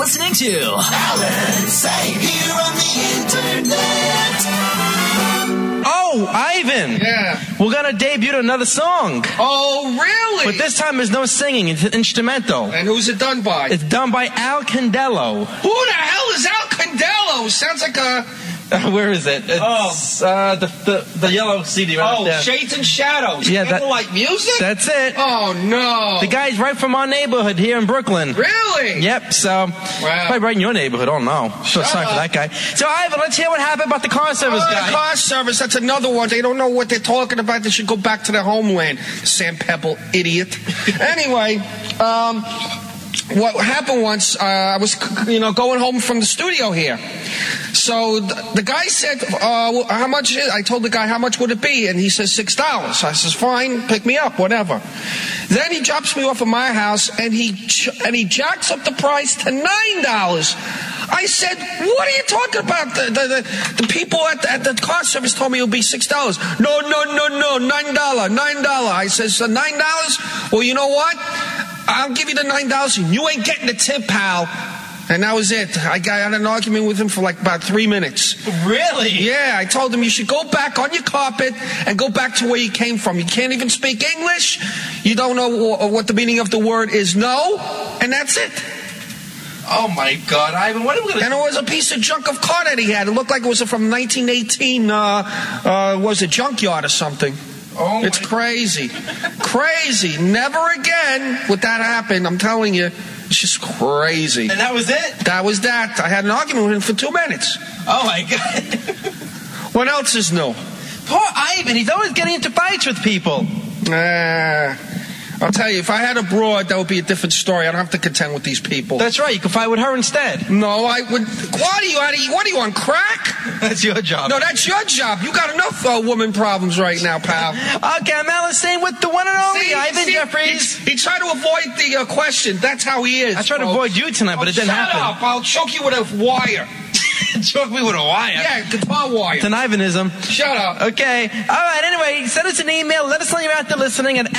listening to Alan Sane here on the internet. Oh, Ivan. Yeah. We're going to debut another song. Oh, really? But this time there's no singing. It's instrumental. And who's it done by? It's done by Al Condello. Who the hell is Al Condello? Sounds like a... Where is it? It's the yellow CD right there. Shades and Shadows. Yeah, Candlelight music? That's it. Oh, no. The guy's right from our neighborhood here in Brooklyn. Really? Yep, so probably right in your neighborhood. I don't know. So sorry for that guy. So, Ivan, let's hear what happened about the car service guy. The car service, that's another one. They don't know what they're talking about. They should go back to their homeland. Sam Pebble, idiot. Anyway, what happened once, I was, going home from the studio here. So the guy said, how much is it? I told the guy, how much would it be? And he says, $6. I says, fine, pick me up, whatever. Then he drops me off at my house, and he jacks up the price to $9. I said, what are you talking about? The people at the car service told me it would be $6. No, $9. I says, $9? Well, you know what? I'll give you the $9, and you ain't getting the tip, pal. And that was it. I had an argument with him for like about 3 minutes. Really? Yeah, I told him you should go back on your carpet and go back to where you came from. You can't even speak English. You don't know what the meaning of the word is no. And that's it. Oh, my God, Ivan, what are we going to... And it was a piece of junk of car that he had. It looked like it was from 1918, was a junkyard or something. Oh, it's crazy. Crazy. Never again would that happen, I'm telling you. It's just crazy. And that was it? That was that. I had an argument with him for 2 minutes. Oh, my God. What else is new? Poor Ivan. He's always getting into fights with people. I'll tell you, if I had a broad, that would be a different story. I don't have to contend with these people. That's right. You can fight with her instead. No, I would... What are you on crack? That's your job. No, that's your job. You got enough woman problems right now, pal. Okay, I'm Alan Sane with the one and only Ivan Jeffries. He tried to avoid the question. That's how he is. I tried to avoid you tonight, but it didn't happen. Shut up. I'll choke you with a wire. Choke me with a wire? Yeah, guitar wire. It's an Ivanism. Shut up. Okay. All right, anyway, send us an email. Let us know you're out there listening at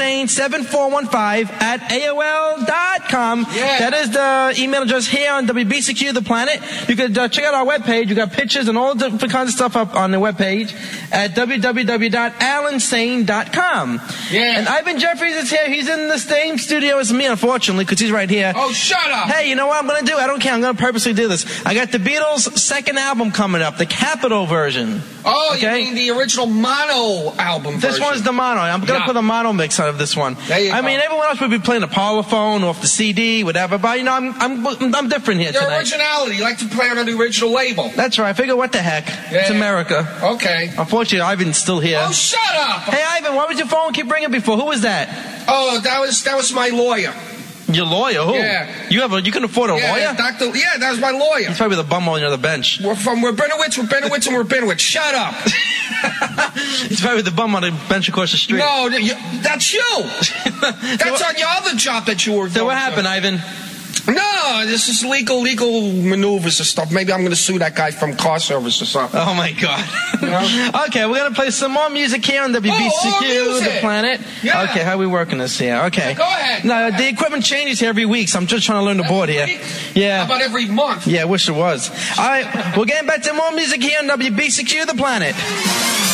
alansane7415@AOL.com. Yeah. That is the email address here on WBCQ The Planet. You could check out our webpage. You got pictures and all different kinds of stuff up on the webpage at www.alansane.com. Yeah. And Ivan Jeffries is here. He's in the same studio as me, unfortunately, because he's right here. Oh, shut up. Hey, you know what I'm going to do? I don't care. I'm going to purposely do this. I got the Beatles' second album coming up, the Capitol version. Oh, okay? You mean the original mono album version? This one's the mono. I'm going to put a mono mix out of this one. There you go. mean, everyone else would be playing a Parlophone off the CD, whatever. But I'm different here Your tonight. originality. You like to play on the original label. That's right. I figure, what the heck? Yeah. It's America. Okay. Unfortunately, Ivan's still here. Oh, shut up. Hey, Ivan, what was your phone keep ringing before? Who was that? Oh, that was my lawyer. Your lawyer? Who? Yeah. You can afford a lawyer? Yeah, that was my lawyer. He's probably the bum on the other bench. We're from Rabinowitz, and Rabinowitz. Shut up. He's probably the bum on the bench across the street. No, that's you. That's on your other job that you were doing. So what happened, Ivan? No, this is legal maneuvers and stuff. Maybe I'm going to sue that guy from car service or something. Oh, my God. You know? Okay, we're going to play some more music here on WBCQ, The Planet. Yeah. Okay, how are we working this here? Okay. Go ahead. No, the equipment changes here every week, so I'm just trying to learn the board here. Yeah. How about every month? Yeah, I wish it was. All right, we're getting back to more music here on WBCQ, The Planet.